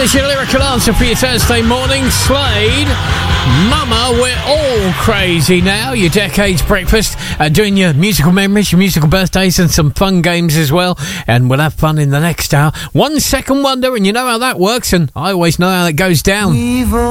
There's your lyrical answer for your Thursday morning. Slade, Mama, we're all crazy now. Your Decades Breakfast, doing your musical memories, your musical birthdays, and some fun games as well. And we'll have fun in the next hour. 1 second wonder, and you know how that works, and I always know how it goes down.